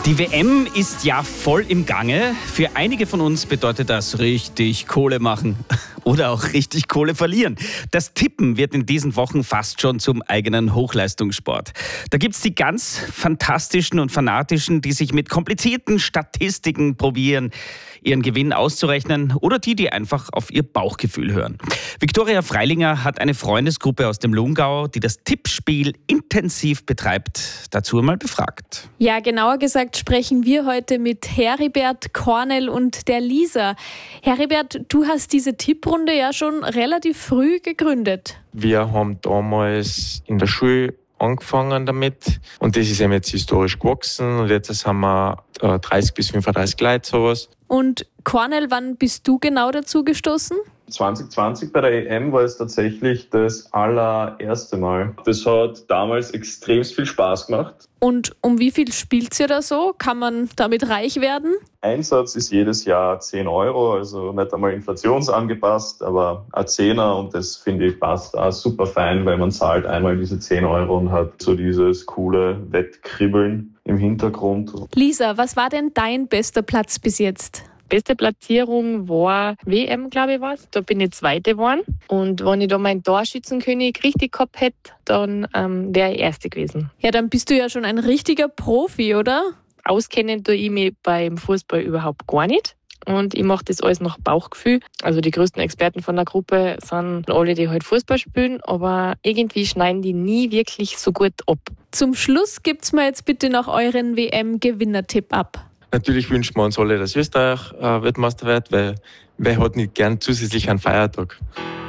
Die WM ist ja voll im Gange. Für einige von uns bedeutet das richtig Kohle machen oder auch richtig Kohle verlieren. Das Tippen wird in diesen Wochen fast schon zum eigenen Hochleistungssport. Da gibt's die ganz fantastischen und fanatischen, die sich mit komplizierten Statistiken probieren, ihren Gewinn auszurechnen, oder die einfach auf ihr Bauchgefühl hören. Viktoria Freilinger hat eine Freundesgruppe aus dem Lungau, die das Tippspiel intensiv betreibt, dazu einmal befragt. Ja, genauer gesagt sprechen wir heute mit Heribert, Cornel und der Lisa. Heribert, du hast diese Tipprunde ja schon relativ früh gegründet. Wir haben damals in der Schule angefangen damit und das ist eben jetzt historisch gewachsen und jetzt haben wir 30 bis 35 Leute sowas. Und Cornel, wann bist du genau dazu gestoßen? 2020 bei der EM war es tatsächlich das allererste Mal. Das hat damals extrem viel Spaß gemacht. Und um wie viel spielt ihr da so? Kann man damit reich werden? Einsatz ist jedes Jahr 10 Euro, also nicht einmal inflationsangepasst, aber ein Zehner, und das finde ich passt auch super fein, weil man zahlt einmal diese 10 Euro und hat so dieses coole Wettkribbeln im Hintergrund. Lisa, was war denn dein bester Platz bis jetzt? Beste Platzierung war WM, glaube ich, war's. Da bin ich Zweite geworden. Und wenn ich da meinen Torschützenkönig richtig gehabt hätte, dann wäre ich Erste gewesen. Ja, dann bist du ja schon ein richtiger Profi, oder? Auskennen tue ich mich beim Fußball überhaupt gar nicht. Und ich mache das alles nach Bauchgefühl. Also die größten Experten von der Gruppe sind alle, die halt Fußball spielen, aber irgendwie schneiden die nie wirklich so gut ab. Zum Schluss gibt's mir jetzt bitte noch euren WM-Gewinnertipp ab. Natürlich wünschen wir uns alle, dass Österreich Weltmeister wird, weil wer hat nicht gern zusätzlich einen Feiertag.